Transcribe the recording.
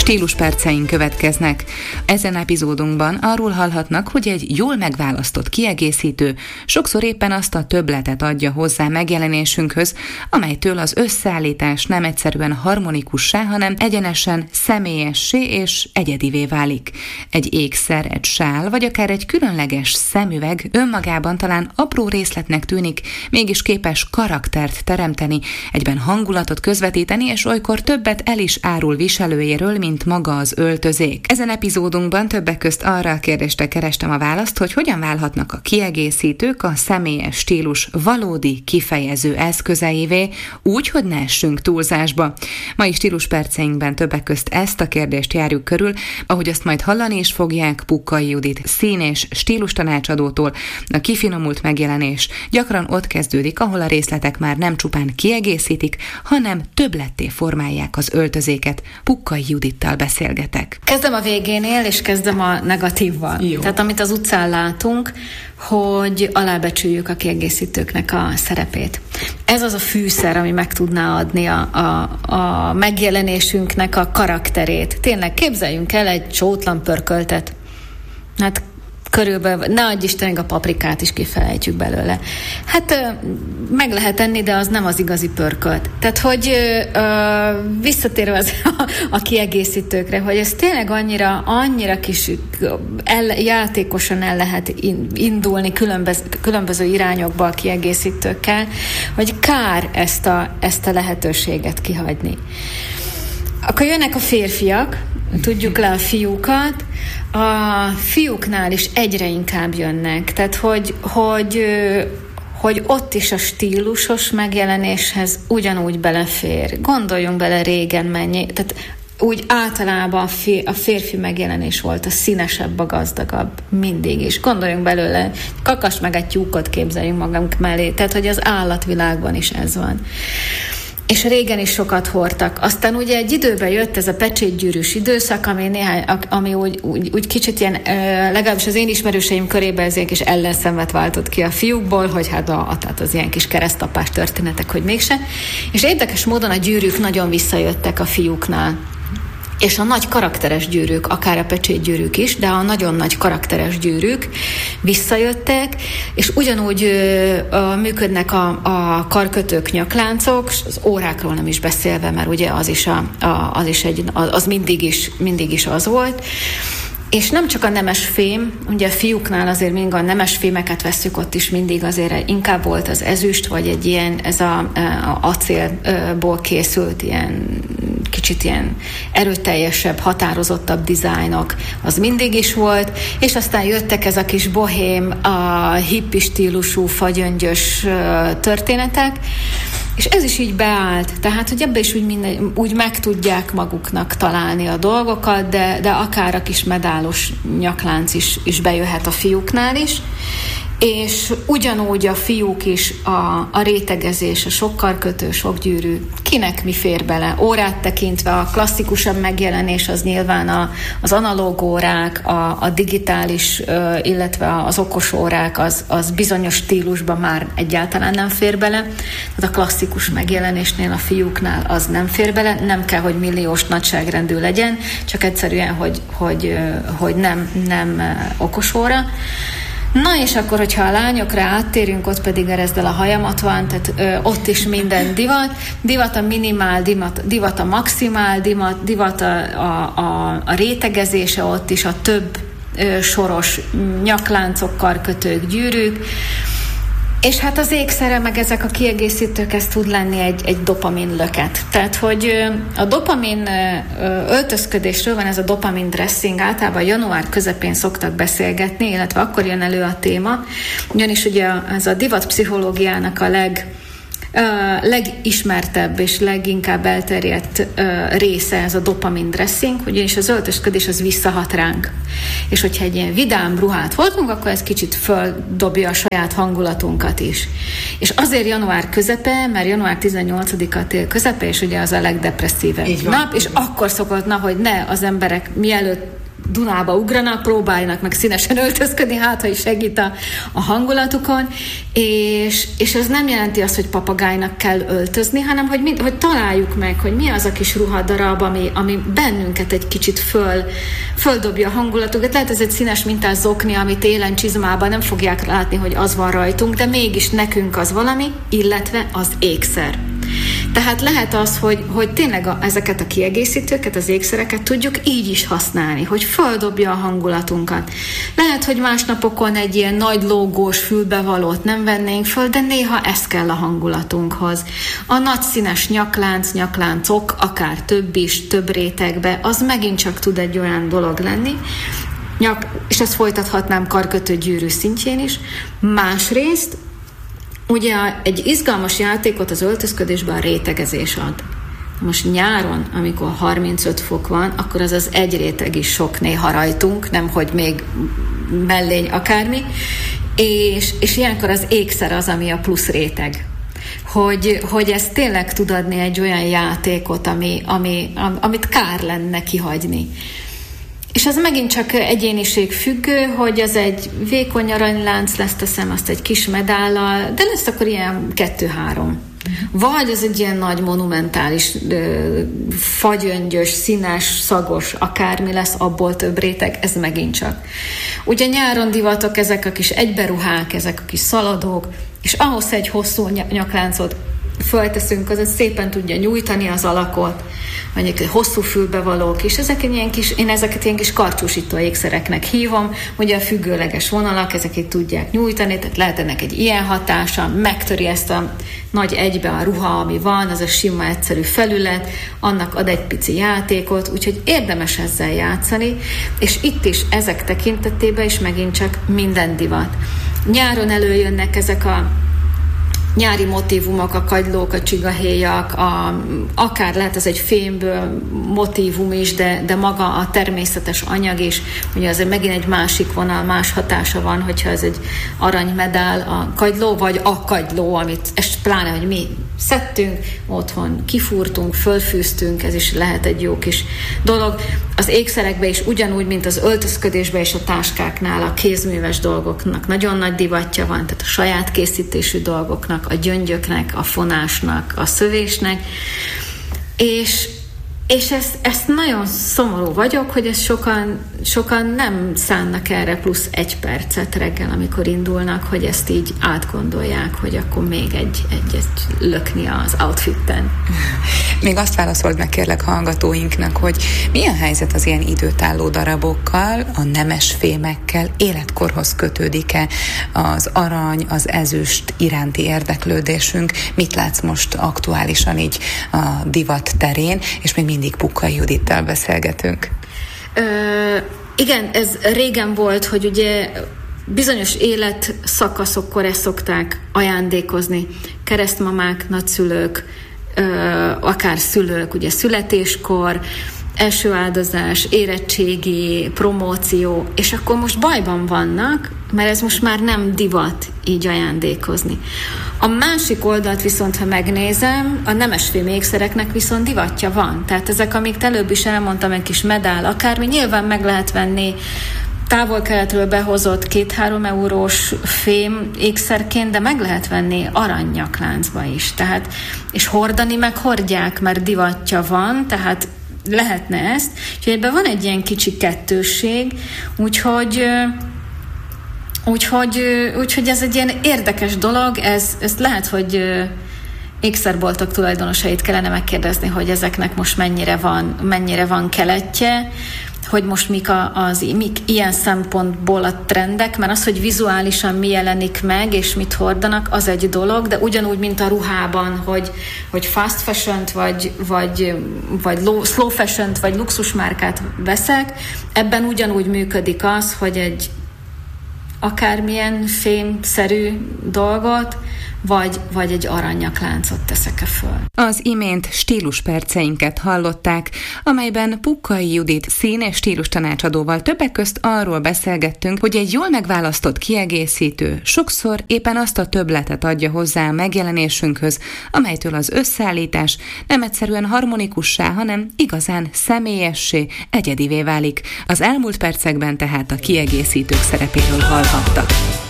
Stílusperceink következnek. Ezen epizódunkban arról hallhatnak, hogy egy jól megválasztott kiegészítő sokszor éppen azt a többletet adja hozzá megjelenésünkhöz, amelytől az összeállítás nem egyszerűen harmonikussá, hanem egyenesen személyessé és egyedivé válik. Egy ékszer, egy sál, vagy akár egy különleges szemüveg önmagában talán apró részletnek tűnik, mégis képes karaktert teremteni, egyben hangulatot közvetíteni, és olykor többet el is árul viselőjéről, mint maga az öltözék. Ezen epizódunkban többek közt arra a kérdésre kerestem a választ, hogy hogyan válhatnak a kiegészítők a személyes stílus valódi kifejező eszközeivé, úgy, hogy ne essünk túlzásba. Mai stílusperceinkben többek közt ezt a kérdést járjuk körül, ahogy azt majd hallani is fogják Pukkay Judit szín- és stílustanácsadótól. A kifinomult megjelenés gyakran ott kezdődik, ahol a részletek már nem csupán kiegészítik, hanem többletté formálják az öltözéket. Pukkay Judittal beszélgetek. Kezdem a végénél, és kezdem a negatívval. Jó. Tehát amit az utcán látunk, hogy alábecsüljük a kiegészítőknek a szerepét. Ez az a fűszer, ami meg tudná adni a megjelenésünknek a karakterét. Tényleg képzeljünk el egy csótlan pörköltet. Hát körülbelül, ne adj Isten, a paprikát is kifelejtjük belőle. Hát meg lehet enni, de az nem az igazi pörkölt. Tehát, hogy visszatérve a kiegészítőkre, hogy ez tényleg annyira kis játékosan el lehet indulni különböző irányokba a kiegészítőkkel, hogy kár ezt a lehetőséget kihagyni. Akkor jönnek a férfiak, tudjuk le a fiúkat, a fiúknál is egyre inkább jönnek, tehát hogy ott is a stílusos megjelenéshez ugyanúgy belefér. Gondoljunk bele régen mennyi, tehát úgy általában a férfi megjelenés volt a színesebb, a gazdagabb, mindig is. Gondoljunk belőle, kakas meg egy tyúkot képzeljünk magunk mellé, tehát hogy az állatvilágban is ez van. És régen is sokat hordtak. Aztán ugye egy időben jött ez a pecsétgyűrűs időszak, ami úgy kicsit ilyen, legalábbis az én ismerőseim körében ez ilyen kis ellenszenvet váltott ki a fiúkból, hogy tehát az ilyen kis keresztapás történetek, hogy mégse. És érdekes módon a gyűrűk nagyon visszajöttek a fiúknál. És a nagy karakteres gyűrűk, akár a pecsétgyűrűk is, de a nagyon nagy karakteres gyűrűk visszajöttek, és ugyanúgy működnek a karkötők, nyakláncok, az órákról nem is beszélve, mert ugye az mindig is az volt. És nem csak a nemes fém, ugye a fiúknál azért mindig a nemes fémeket vesszük, ott is mindig azért inkább volt az ezüst, vagy egy ilyen, ez a acélból készült ilyen kicsit ilyen erőteljesebb, határozottabb dizájnok, az mindig is volt, és aztán jöttek ez a kis bohém, a hippi stílusú, fagyöngyös történetek, és ez is így beállt, tehát, hogy ebbe is úgy meg tudják maguknak találni a dolgokat, de akár a kis medálos nyaklánc is bejöhet a fiúknál is, és ugyanúgy a fiúk is a rétegezés, a sok karkötő, sok gyűrű, kinek mi fér bele. Órát tekintve a klasszikusabb megjelenés az nyilván az analóg órák, a digitális, illetve az okos órák, az bizonyos stílusban már egyáltalán nem fér bele. Tehát a klasszikus megjelenésnél a fiúknál az nem fér bele, nem kell, hogy milliós nagyságrendű legyen, csak egyszerűen, hogy nem okos óra. Na és akkor, hogyha a lányokra áttérünk, ott pedig erezd el a hajamat van, tehát ott is minden divat a minimál, divat a maximál, divat a rétegezése, ott is a több soros nyakláncok, karkötők, gyűrűk, és hát az ékszere, meg ezek a kiegészítők, ez tud lenni egy dopamin löket. Tehát, hogy a dopamin öltözködésről van ez a dopamin dressing, általában január közepén szoktak beszélgetni, illetve akkor jön elő a téma, ugyanis ugye ez a divatpszichológiának a legismertebb és leginkább elterjedt része ez a dopamin dressing, ugyanis az öltözködés az visszahat ránk. És hogyha egy ilyen vidám ruhát hordunk, akkor ez kicsit földobja a saját hangulatunkat is. És azért január közepe, mert január 18-a tél közepe, és ugye az a legdepresszívebb nap, és akkor szokott, hogy ne az emberek mielőtt Dunába ugranak, próbáljanak meg színesen öltözködni, hát ha is segít a hangulatukon, és ez nem jelenti azt, hogy papagájnak kell öltözni, hanem hogy találjuk meg, hogy mi az a kis ruhadarab, ami bennünket egy kicsit földobja a hangulatukat. Lehet ez egy színes mintás zokni, amit élen csizmában nem fogják látni, hogy az van rajtunk, de mégis nekünk az valami, illetve az ékszer. Tehát lehet az, hogy tényleg ezeket a kiegészítőket, az ékszereket tudjuk így is használni, hogy földobja a hangulatunkat. Lehet, hogy más napokon egy ilyen nagy lógós fülbevalót nem vennénk föl, de néha ez kell a hangulatunkhoz. A nagy színes nyakláncok, akár több is, több rétegbe, az megint csak tud egy olyan dolog lenni, és ezt folytathatnám karkötő gyűrű szintjén is. Másrészt, ugye egy izgalmas játékot az öltözködésben a rétegezés ad. Most nyáron, amikor 35 fok van, akkor az egy réteg is sok néha rajtunk, nemhogy még mellény akármi, és ilyenkor az ékszer az, ami a plusz réteg. Hogy ez tényleg tud adni egy olyan játékot, amit kár lenne kihagyni. És az megint csak egyéniség függő, hogy az egy vékony aranylánc lesz, teszem azt egy kis medállal, de lesz akkor ilyen 2-3. Vagy az egy ilyen nagy monumentális, fagyöngyös, színes, szagos, akármi lesz, abból több réteg, ez megint csak. Ugye nyáron divatok ezek a kis egyberuhák, ezek a kis szaladók, és ahhoz egy hosszú nyakláncot fölteszünk, az szépen tudja nyújtani az alakot, mondjuk hosszú fülbevalók is, én ezeket ilyen kis karcsúsító ékszereknek hívom, ugye a függőleges vonalak, ezeket tudják nyújtani, tehát lehet ennek egy ilyen hatása, megtöri ezt a nagy egybe a ruha, ami van, az a sima, egyszerű felület, annak ad egy pici játékot, úgyhogy érdemes ezzel játszani, és itt is ezek tekintetében is megint csak minden divat. Nyáron előjönnek ezek a nyári motívumok, a kagylók, a csigahéjak, akár lehet ez egy fémből motívum is, de maga a természetes anyag is, ugye azért megint egy másik vonal, más hatása van, hogyha ez egy aranymedál, a kagyló, vagy a kagyló, amit pláne, hogy mi szedtünk, otthon kifúrtunk, fölfűztünk, ez is lehet egy jó kis dolog. Az ékszerekben is ugyanúgy, mint az öltözködésben és a táskáknál a kézműves dolgoknak nagyon nagy divatja van, tehát a saját készítésű dolgoknak, a gyöngyöknek, a fonásnak, a szövésnek, és ezt nagyon szomorú vagyok, hogy ezt sokan nem szánnak erre plusz 1 percet reggel, amikor indulnak, hogy ezt így átgondolják, hogy akkor még egy lökni az outfitten. Még azt válaszold meg kérlek hallgatóinknak, hogy milyen helyzet az ilyen időtálló darabokkal, a nemes fémekkel, életkorhoz kötődik-e az arany, az ezüst iránti érdeklődésünk? Mit látsz most aktuálisan így a divat terén, és még mindig Pukai Judittal beszélgetünk. Igen, ez régen volt, hogy ugye bizonyos életszakaszokkor ezt szokták ajándékozni. Keresztmamák, nagyszülők, akár szülők, ugye születéskor, első áldozás, érettségi, promóció, és akkor most bajban vannak, mert ez most már nem divat így ajándékozni. A másik oldalt viszont, ha megnézem, a nemesfém ékszereknek viszont divatja van. Tehát ezek, amit előbb is elmondtam, egy kis medál, akármi, nyilván meg lehet venni távol-keletről behozott 2-3 eurós fém ékszerként, de meg lehet venni aranynyakláncba is. Tehát, és hordani meg hordják, mert divatja van, tehát lehetne ezt. Úgyhogy ebben van egy ilyen kicsi kettősség, úgyhogy ez egy ilyen érdekes dolog, ez lehet, hogy ékszerboltok tulajdonosait kellene megkérdezni, hogy ezeknek most mennyire van keletje, hogy most mik ilyen szempontból a trendek, mert az, hogy vizuálisan mi jelenik meg, és mit hordanak, az egy dolog, de ugyanúgy, mint a ruhában, hogy fast fashion-t, vagy slow fashion-t, vagy luxusmárkát veszek, ebben ugyanúgy működik az, hogy egy akármilyen fémszerű dolgot vagy egy aranyakláncot teszek-e föl. Az imént stílusperceinket hallották, amelyben Pukkai Judit szín- és stílus tanácsadóval többek közt arról beszélgettünk, hogy egy jól megválasztott kiegészítő sokszor éppen azt a többletet adja hozzá a megjelenésünkhöz, amelytől az összeállítás nem egyszerűen harmonikussá, hanem igazán személyessé, egyedivé válik. Az elmúlt percekben tehát a kiegészítők szerepéről hallhattak.